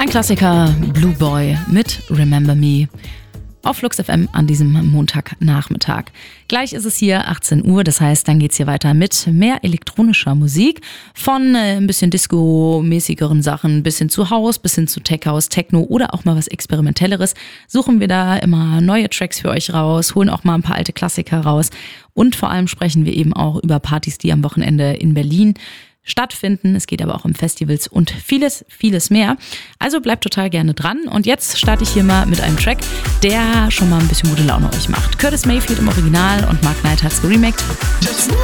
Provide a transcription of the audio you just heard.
Klassiker Blue Boy mit Remember Me auf Flux FM an diesem Montagnachmittag. Gleich ist es hier 18 Uhr, das heißt, dann geht's hier weiter mit mehr elektronischer Musik. Von ein bisschen Disco-mäßigeren Sachen bis hin zu House, bis hin zu Tech House, Techno oder auch mal was Experimentelleres. Suchen wir da immer neue Tracks für euch raus, holen auch mal ein paar alte Klassiker raus. Und vor allem sprechen wir eben auch über Partys, die am Wochenende in Berlin stattfinden. Es geht aber auch um Festivals und vieles, vieles mehr. Also bleibt total gerne dran. Und jetzt starte ich hier mal mit einem Track, der schon mal ein bisschen gute Laune euch macht. Curtis Mayfield im Original und Mark Knight hat's geremaked.